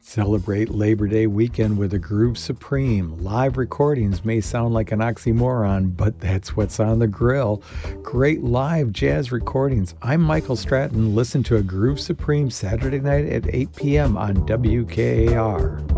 Celebrate Labor Day weekend with a Groove Supreme. Live recordings may sound like an oxymoron, but that's what's on the grill. Great live jazz recordings. I'm Michael Stratton. Listen to a Groove Supreme Saturday night at 8 p.m. on WKAR.